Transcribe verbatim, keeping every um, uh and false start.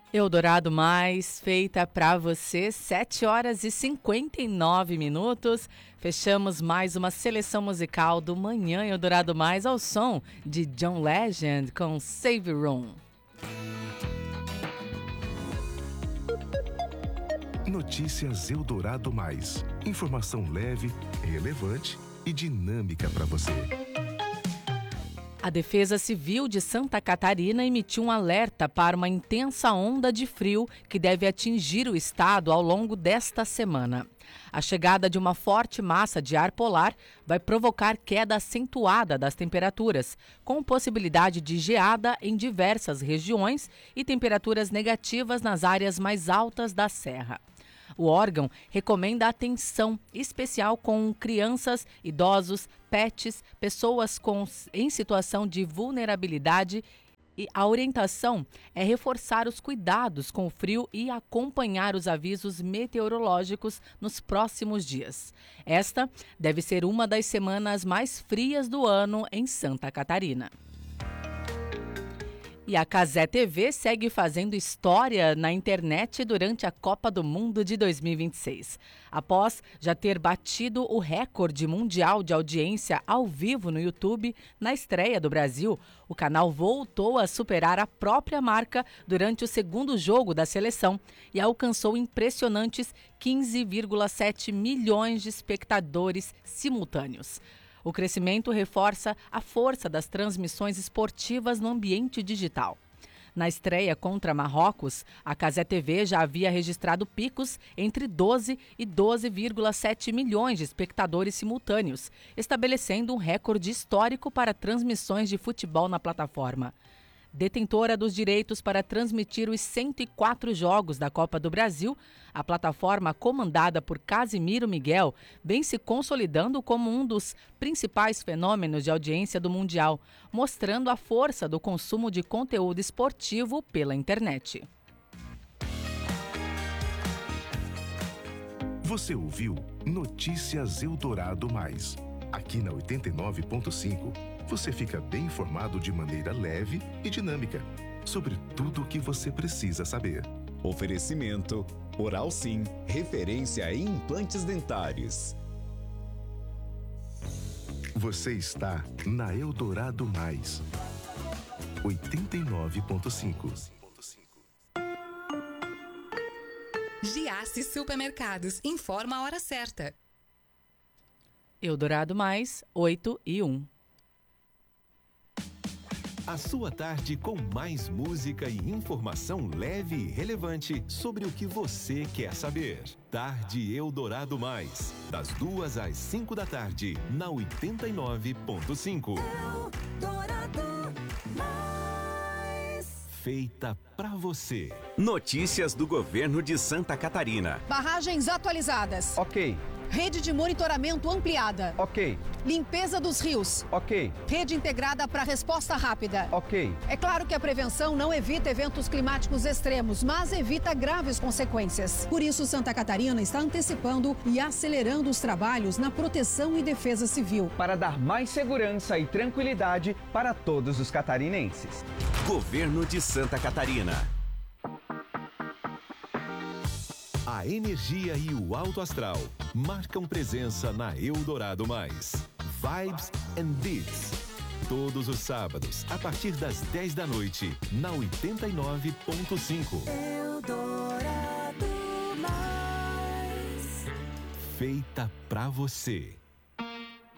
Eldorado Mais, feita para você, sete horas e cinquenta e nove minutos. Fechamos mais uma seleção musical do Manhã Eldorado Mais ao som de John Legend com Save Room. Notícias Eldorado Mais. Informação leve, relevante e dinâmica para você. A Defesa Civil de Santa Catarina emitiu um alerta para uma intensa onda de frio que deve atingir o estado ao longo desta semana. A chegada de uma forte massa de ar polar vai provocar queda acentuada das temperaturas, com possibilidade de geada em diversas regiões e temperaturas negativas nas áreas mais altas da serra. O órgão recomenda atenção especial com crianças, idosos, pets, pessoas com, em situação de vulnerabilidade, e a orientação é reforçar os cuidados com o frio e acompanhar os avisos meteorológicos nos próximos dias. Esta deve ser uma das semanas mais frias do ano em Santa Catarina. E a Cazé T V segue fazendo história na internet durante a Copa do Mundo de dois mil e vinte e seis. Após já ter batido o recorde mundial de audiência ao vivo no YouTube na estreia do Brasil, o canal voltou a superar a própria marca durante o segundo jogo da seleção e alcançou impressionantes quinze vírgula sete milhões de espectadores simultâneos. O crescimento reforça a força das transmissões esportivas no ambiente digital. Na estreia contra Marrocos, a Cazé T V já havia registrado picos entre doze e doze vírgula sete milhões de espectadores simultâneos, estabelecendo um recorde histórico para transmissões de futebol na plataforma. Detentora dos direitos para transmitir os cento e quatro jogos da Copa do Brasil, a plataforma comandada por Casimiro Miguel vem se consolidando como um dos principais fenômenos de audiência do Mundial, mostrando a força do consumo de conteúdo esportivo pela internet. Você ouviu Notícias Eldorado Mais. Aqui na oitenta e nove ponto cinco, você fica bem informado de maneira leve e dinâmica sobre tudo o que você precisa saber. Oferecimento Oral Sim, referência em implantes dentários. Você está na Eldorado Mais, oitenta e nove ponto cinco. Giasse Supermercados, informa a hora certa. Eldorado Mais, oito e um. A sua tarde com mais música e informação leve e relevante sobre o que você quer saber. Tarde Eldorado Mais, das duas às cinco da tarde, na oitenta e nove ponto cinco. Eldorado Mais. Feita pra você. Notícias do governo de Santa Catarina. Barragens atualizadas. Ok. Rede de monitoramento ampliada. Ok. Limpeza dos rios. Ok. Rede integrada para resposta rápida. Ok. É claro que a prevenção não evita eventos climáticos extremos, mas evita graves consequências. Por isso, Santa Catarina está antecipando e acelerando os trabalhos na proteção e defesa civil. Para dar mais segurança e tranquilidade para todos os catarinenses. Governo de Santa Catarina. A energia e o alto astral marcam presença na Eldorado Mais. Vibes and Beats. Todos os sábados, a partir das dez da noite, na oitenta e nove ponto cinco. Eldorado Mais. Feita pra você.